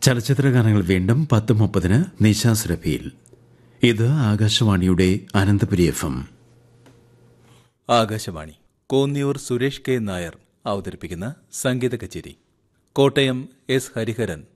ചലച്ചിത്ര ഗാനങ്ങൾ വീണ്ടും 10:30 നിശാസുരഭിയിൽ. ഇത് ആകാശവാണിയുടെ അനന്തപുരി FM. ആകാശവാണി കോന്നിയൂർ സുരേഷ് കെ നായർ അവതരിപ്പിക്കുന്ന സംഗീത കച്ചേരി. കോട്ടയം എസ് ഹരിഹരൻ